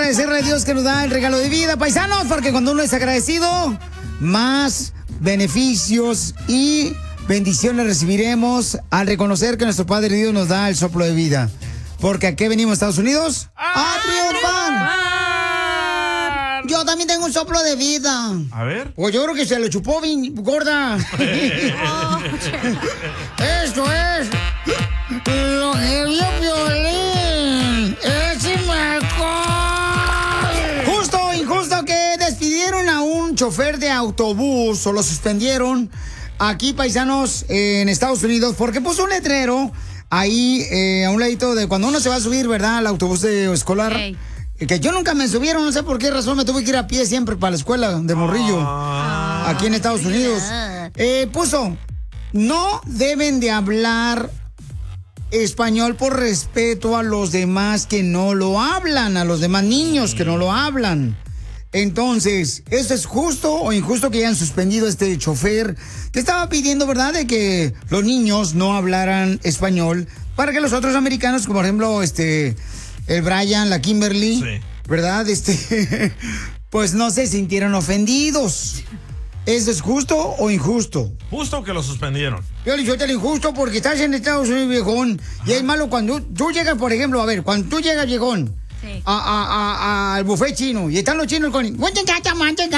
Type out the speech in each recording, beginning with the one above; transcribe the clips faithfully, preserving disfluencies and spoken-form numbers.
agradecerle a Dios que nos da el regalo de vida, paisanos, porque cuando uno es agradecido, más beneficios y bendiciones recibiremos al reconocer que nuestro Padre Dios nos da el soplo de vida. Porque ¿a qué venimos, Estados Unidos? ¡A, ¡A triunfar! Yo también tengo un soplo de vida. A ver. Pues yo creo que se lo chupó bien gorda. Esto es lo que vio Piolín. ¡Es mejor! Justo o injusto que despidieron a un chofer de autobús o lo suspendieron aquí, paisanos, en Estados Unidos, porque puso un letrero ahí eh, a un ladito de cuando uno se va a subir, ¿verdad? Al autobús de escolar. Hey. Que yo nunca me subieron, no sé por qué razón, me tuve que ir a pie siempre para la escuela de morrillo, ah, aquí en Estados Unidos. Eh, puso, no deben de hablar español por respeto a los demás que no lo hablan, a los demás niños que no lo hablan. Entonces, ¿eso es justo o injusto que hayan suspendido a este chofer que estaba pidiendo, verdad, de que los niños no hablaran español para que los otros americanos, como por ejemplo, este... el Brian, la Kimberly, sí. ¿verdad? Este, pues no se sintieron ofendidos. ¿Eso es justo o injusto? Justo que lo suspendieron. Yo le digo, te lo injusto porque estás en Estados Unidos, viejón. Ajá. Y es malo cuando tú llegas, por ejemplo, a ver, cuando tú llegas, viejón, sí. a, a, a, al buffet chino, y están los chinos con... Hey, no diga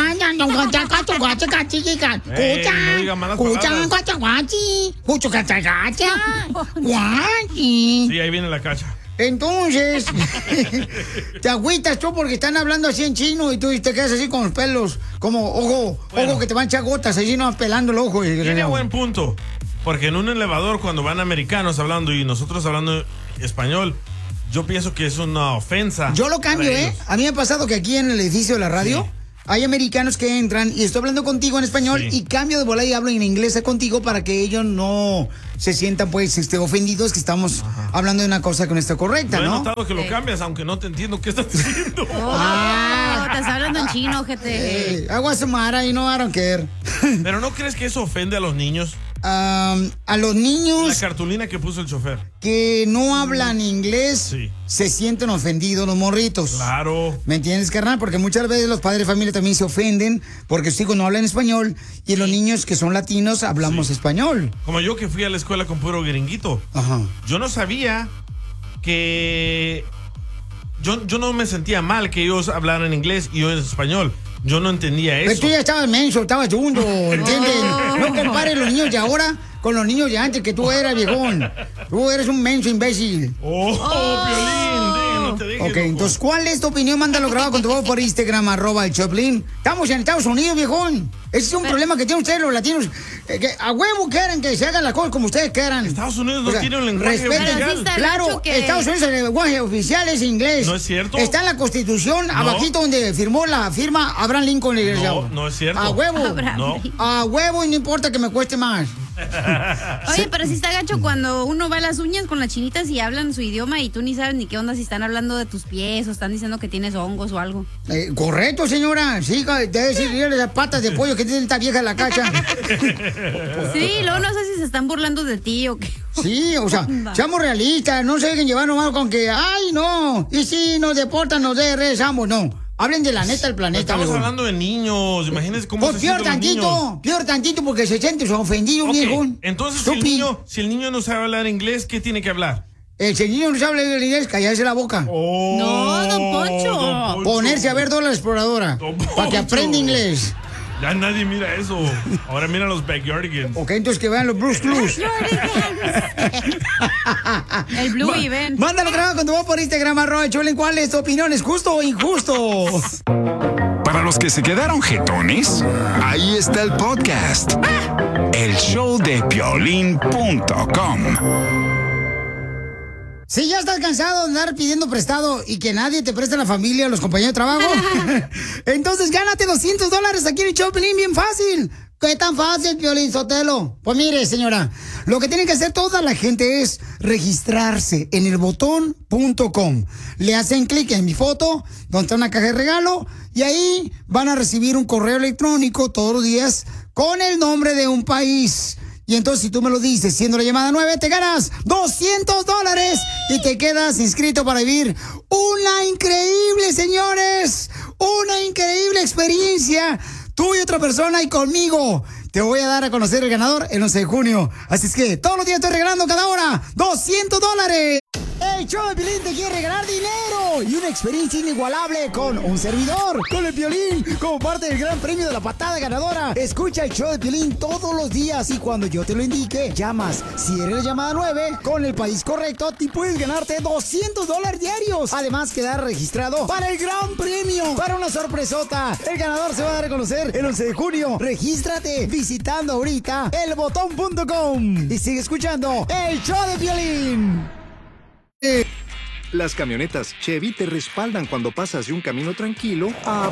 malas palabras. Sí, ahí viene la cacha. Entonces, te agüitas tú porque están hablando así en chino y tú te quedas así con los pelos, como ojo, bueno, ojo que te van a echar gotas, así no pelando el ojo. Tiene buen punto, porque en un elevador cuando van americanos hablando y nosotros hablando español, yo pienso que es una ofensa. Yo lo cambio, ¿eh? A mí me ha pasado que aquí en el edificio de la radio... Sí. Hay americanos que entran y estoy hablando contigo en español sí. y cambio de bola y hablo en inglés contigo para que ellos no se sientan pues este, ofendidos que estamos Ajá. hablando de una cosa que no está correcta, ¿no? ¿no? He notado que lo cambias aunque no te entiendo qué estás diciendo. Oh, ah, te estás hablando en chino, gente. Eh, agua sumara y no I don't care. Pero ¿no crees que eso ofende a los niños? Um, a los niños... La cartulina que puso el chofer. Que no hablan inglés, sí. se sienten ofendidos los morritos. Claro. ¿Me entiendes, carnal? Porque muchas veces los padres de familia también se ofenden porque sus hijos no hablan español y los niños que son latinos hablamos sí. español. Como yo que fui a la escuela con puro gringuito. Ajá. Yo no sabía que... Yo, yo no me sentía mal que ellos hablaran inglés y yo en español. Yo no entendía eso. Pero tú ya estabas menso, estabas chundo, ¿entiendes? Oh. No compares los niños de ahora con los niños de antes que tú eras, viejón. Tú eres un menso imbécil. Oh, oh. Piolín, no te dejes. Ok, loco. Entonces, ¿cuál es tu opinión? Mándalo grabado con tu voz por Instagram, arroba el Choplin. Estamos en Estados Unidos, viejón. Ese es un Pero... problema que tienen ustedes los latinos. Eh, que a huevo quieren que se hagan las cosas como ustedes quieran. Estados Unidos no o sea, tiene un lenguaje oficial. Sí claro, que... Estados Unidos el lenguaje oficial es inglés. ¿No es cierto? Está en la Constitución, no. abajito donde firmó la firma Abraham Lincoln. No, no es cierto. A huevo. No. A huevo y no importa que me cueste más. Oye, pero sí está gacho cuando uno va a las uñas con las chinitas y hablan su idioma y tú ni sabes ni qué onda si están hablando de tus pies o están diciendo que tienes hongos o algo. Eh, correcto, señora. Sí, debe decirle las patas de pollo que tiene esta vieja en la cacha. Sí, luego no sé si se están burlando de ti o qué. Sí, o sea, seamos realistas, no se dejen llevar nomás con que, ay, no, y si nos deportan, nos regresamos, no. Hablen de la neta del planeta. Estamos luego. hablando de niños, imagínense cómo pues se sienten los niños. Peor tantito, peor tantito porque se siente ofendido, okay. viejo. Entonces, si el, niño, si el niño no sabe hablar inglés, ¿qué tiene que hablar? El niño no sabe hablar inglés, callarse la boca. Oh, no, don Poncho. don Poncho. Ponerse a ver Dora la Exploradora. Para que aprenda inglés. Ya nadie mira eso. Ahora mira los Backyardigans. Ok, entonces que vean los Blues Clues. El Blue Ma Event. Mándalo grabado con tu voz por Instagram, arroba Choplin. ¿Cuál es tu opinión? ¿Es justo o injusto? Para los que se quedaron jetones, ahí está el podcast. El show de Piolín punto com. Si ya estás cansado de andar pidiendo prestado y que nadie te preste la familia o los compañeros de trabajo, entonces gánate doscientos dólares aquí en el Choplin, bien fácil. ¿Qué tan fácil, Piolín Sotelo? Pues mire, señora, lo que tiene que hacer toda la gente es registrarse en el botón punto com. Le hacen clic en mi foto, donde está una caja de regalo, y ahí van a recibir un correo electrónico todos los días con el nombre de un país Y entonces, si tú me lo dices siendo la llamada nueve, te ganas doscientos dólares y te quedas inscrito para vivir una increíble, señores, una increíble experiencia. Tú y otra persona y conmigo. Te voy a dar a conocer el ganador el once de junio. Así es que todos los días estoy regalando cada hora doscientos dólares. El show de Piolín te quiere regalar dinero y una experiencia inigualable con un servidor, con el Piolín, como parte del gran premio de la patada ganadora. Escucha el show de Piolín todos los días y cuando yo te lo indique, llamas. Si eres la llamada nueve, con el país correcto, te puedes ganarte doscientos dólares diarios. Además, quedar registrado para el gran premio, para una sorpresota. El ganador se va a dar a conocer el once de junio. Regístrate visitando ahorita el botón punto com y sigue escuchando el show de Piolín. Las camionetas Chevy te respaldan cuando pasas de un camino tranquilo a...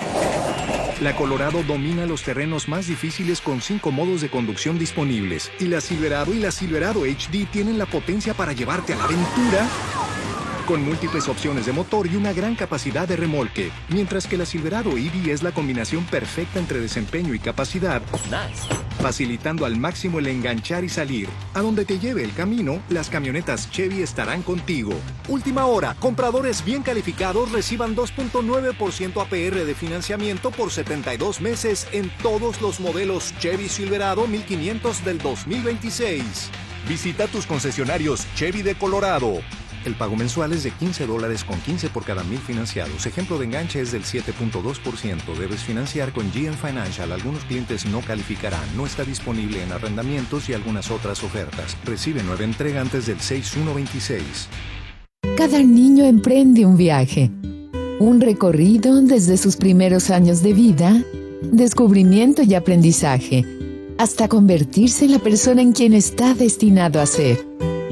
La Colorado domina los terrenos más difíciles con cinco modos de conducción disponibles. Y la Silverado y la Silverado H D tienen la potencia para llevarte a la aventura con múltiples opciones de motor y una gran capacidad de remolque. Mientras que la Silverado E V es la combinación perfecta entre desempeño y capacidad. Nice. Facilitando al máximo el enganchar y salir. A donde te lleve el camino, las camionetas Chevy estarán contigo. Última hora, compradores bien calificados reciban dos punto nueve por ciento A P R de financiamiento por setenta y dos meses en todos los modelos Chevy Silverado mil quinientos del dos mil veintiséis. Visita tus concesionarios Chevy de Colorado. El pago mensual es de quince dólares con quince por cada mil financiados. Ejemplo de enganche es del siete punto dos por ciento. Debes financiar con G M Financial. Algunos clientes no calificarán. No está disponible en arrendamientos y algunas otras ofertas. Recibe nueva entrega antes del seis uno veintiséis. Cada niño emprende un viaje. Un recorrido desde sus primeros años de vida, descubrimiento y aprendizaje, hasta convertirse en la persona en quien está destinado a ser.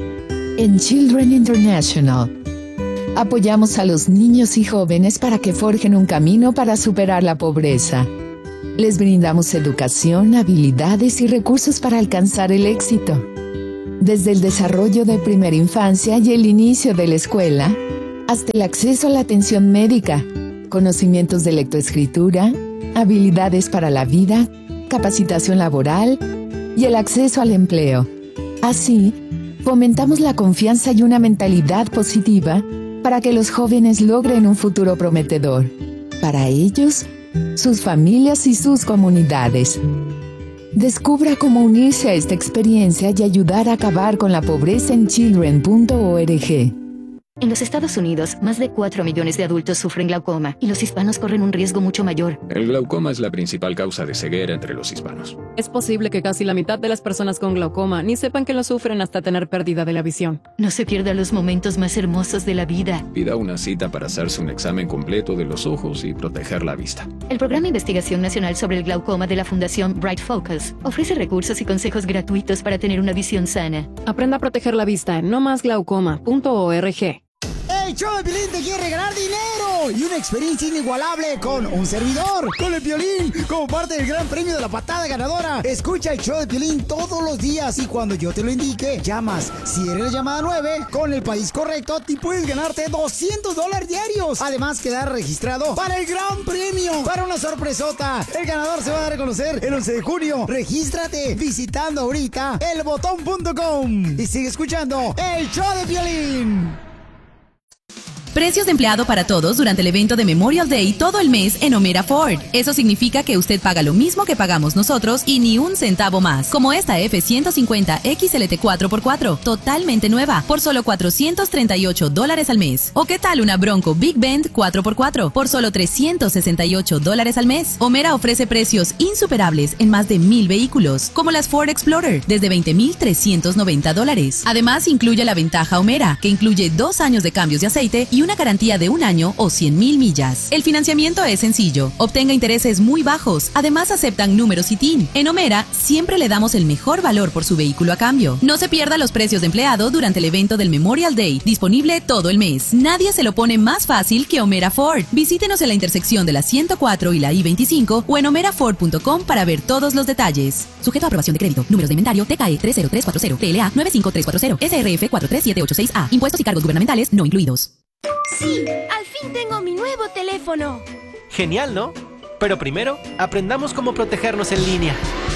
En Children International, apoyamos a los niños y jóvenes para que forjen un camino para superar la pobreza. Les brindamos educación, habilidades y recursos para alcanzar el éxito. Desde el desarrollo de primera infancia y el inicio de la escuela, hasta el acceso a la atención médica, conocimientos de lectoescritura, habilidades para la vida, capacitación laboral y el acceso al empleo. Así, fomentamos la confianza y una mentalidad positiva para que los jóvenes logren un futuro prometedor. Para ellos, sus familias y sus comunidades. Descubra cómo unirse a esta experiencia y ayudar a acabar con la pobreza en children punto org. En los Estados Unidos, más de cuatro millones de adultos sufren glaucoma y los hispanos corren un riesgo mucho mayor. El glaucoma es la principal causa de ceguera entre los hispanos. Es posible que casi la mitad de las personas con glaucoma ni sepan que lo sufren hasta tener pérdida de la visión. No se pierda los momentos más hermosos de la vida. Pida una cita para hacerse un examen completo de los ojos y proteger la vista. El Programa de Investigación Nacional sobre el Glaucoma de la Fundación Bright Focus ofrece recursos y consejos gratuitos para tener una visión sana. Aprenda a proteger la vista en no más glaucoma punto org. El show de Piolín te quiere regalar dinero y una experiencia inigualable con un servidor, con el Piolín, como parte del gran premio de la patada ganadora. Escucha el show de Piolín todos los días y cuando yo te lo indique, llamas. Si eres la llamada nueve, con el país correcto, te puedes ganarte doscientos dólares diarios. Además, quedar registrado para el gran premio, para una sorpresota. El ganador se va a dar a conocer el once de junio. Regístrate visitando ahorita el botón punto com y sigue escuchando el show de Piolín. Precios de empleado para todos durante el evento de Memorial Day todo el mes en O'Meara Ford. Eso significa que usted paga lo mismo que pagamos nosotros y ni un centavo más. Como esta F ciento cincuenta X L T cuatro por cuatro, totalmente nueva, por solo cuatrocientos treinta y ocho dólares al mes. ¿O qué tal una Bronco Big Bend cuatro por cuatro por solo trescientos sesenta y ocho dólares al mes? O'Meara ofrece precios insuperables en más de mil vehículos, como las Ford Explorer, desde veinte mil trescientos noventa dólares. Además, incluye la ventaja O'Meara, que incluye dos años de cambios de aceite y una garantía de un año o cien mil millas. El financiamiento es sencillo. Obtenga intereses muy bajos. Además, aceptan números y T I N. En O'Meara, siempre le damos el mejor valor por su vehículo a cambio. No se pierda los precios de empleado durante el evento del Memorial Day, disponible todo el mes. Nadie se lo pone más fácil que O'Meara Ford. Visítenos en la intersección de la ciento cuatro y la I veinticinco o en o'meara ford punto com para ver todos los detalles. Sujeto a aprobación de crédito. Números de inventario T K E tres cero tres cuatro cero, T L A nueve cinco tres cuatro cero, S R F cuatro tres siete ocho seis A. Impuestos y cargos gubernamentales no incluidos. Sí, al fin tengo mi nuevo teléfono. Genial, ¿no? Pero primero, aprendamos cómo protegernos en línea.